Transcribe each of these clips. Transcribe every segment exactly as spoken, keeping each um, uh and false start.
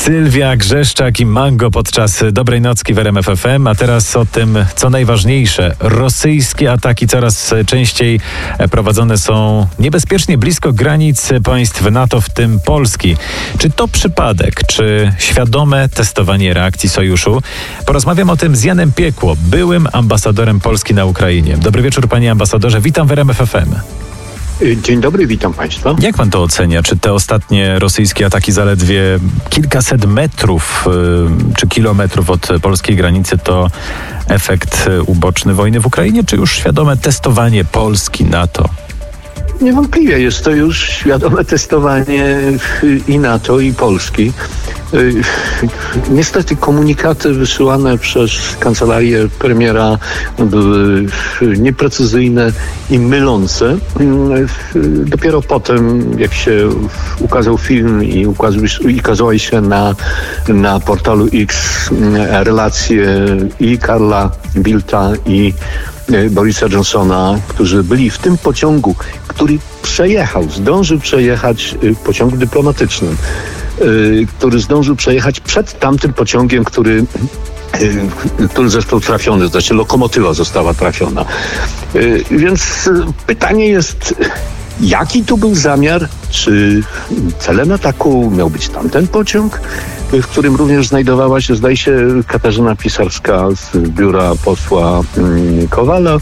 Sylwia Grzeszczak i Mango podczas Dobrej Nocki w R M F F M. A teraz o tym, co najważniejsze. Rosyjskie ataki coraz częściej prowadzone są niebezpiecznie blisko granic państw NATO, w tym Polski. Czy to przypadek, czy świadome testowanie reakcji sojuszu? Porozmawiam o tym z Janem Piekło, byłym ambasadorem Polski na Ukrainie. Dobry wieczór, panie ambasadorze. Witam w R M F F M. Dzień dobry, witam państwa. Jak pan to ocenia? Czy te ostatnie rosyjskie ataki zaledwie kilkaset metrów yy, czy kilometrów od polskiej granicy to efekt uboczny wojny w Ukrainie, czy już świadome testowanie Polski, NATO? Niewątpliwie jest to już świadome testowanie i NATO, i Polski. Niestety komunikaty wysyłane przez kancelarię premiera były nieprecyzyjne i mylące. Dopiero potem, jak się ukazał film i ukazały się na, na portalu X relacje i Karla Bildta, i Borisa Johnsona, którzy byli w tym pociągu, który przejechał, zdążył przejechać pociąg dyplomatycznym, który zdążył przejechać przed tamtym pociągiem, który, który został trafiony, znaczy lokomotywa została trafiona. Więc pytanie jest, jaki tu był zamiar? Czy celem ataku miał być tamten pociąg, w którym również znajdowała się, zdaje się, Katarzyna Pisarska z biura posła Kowala?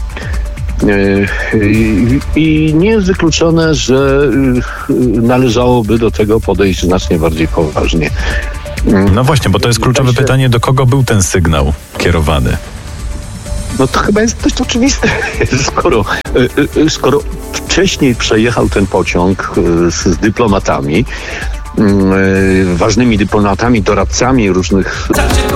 I nie jest wykluczone, że należałoby do tego podejść znacznie bardziej poważnie. No właśnie, bo to jest kluczowe się... pytanie, do kogo był ten sygnał kierowany? No to chyba jest dość oczywiste, skoro, skoro wcześniej przejechał ten pociąg z, z dyplomatami, ważnymi dyplomatami, doradcami różnych